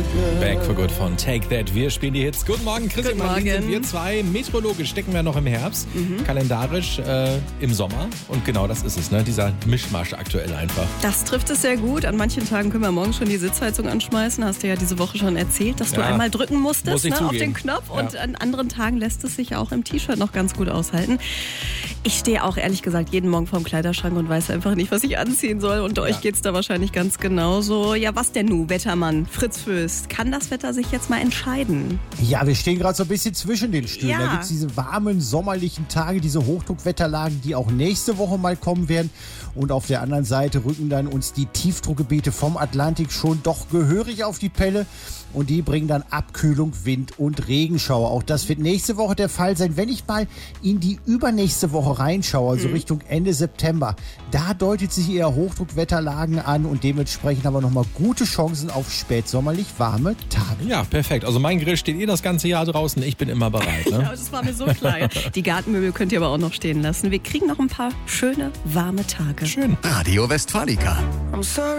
Back for Good von Take That. Wir spielen die Hits. Guten Morgen, Chris. Guten Morgen. Sind wir zwei. Meteorologisch stecken wir noch im Herbst, kalendarisch im Sommer. Und genau das ist es, ne? Dieser Mischmasch aktuell einfach. Das trifft es sehr gut. An manchen Tagen können wir morgen schon die Sitzheizung anschmeißen. Hast du ja diese Woche schon erzählt, dass du einmal drücken musstest auf den Knopf. Und an anderen Tagen lässt es sich auch im T-Shirt noch ganz gut aushalten. Ich stehe auch ehrlich gesagt jeden Morgen vorm Kleiderschrank und weiß einfach nicht, was ich anziehen soll. Und euch geht's da wahrscheinlich ganz genauso. Ja, was denn nun, Wettermann, Fritz Föst? Kann das Wetter sich jetzt mal entscheiden? Ja, wir stehen gerade so ein bisschen zwischen den Stühlen. Ja. Da gibt es diese warmen, sommerlichen Tage, diese Hochdruckwetterlagen, die auch nächste Woche mal kommen werden. Und auf der anderen Seite rücken dann uns die Tiefdruckgebiete vom Atlantik schon doch gehörig auf die Pelle. Und die bringen dann Abkühlung, Wind und Regenschauer. Auch das wird nächste Woche der Fall sein. Wenn ich mal in die übernächste Woche reinschaue, also Richtung Ende September, da deutet sich eher Hochdruckwetterlagen an und dementsprechend aber nochmal gute Chancen auf spätsommerlich warme Tage. Ja, perfekt. Also mein Grill steht das ganze Jahr draußen. Ich bin immer bereit. Ne? Ja, das war mir so klar. Die Gartenmöbel könnt ihr aber auch noch stehen lassen. Wir kriegen noch ein paar schöne, warme Tage. Schön. Radio Westfalica. I'm sorry.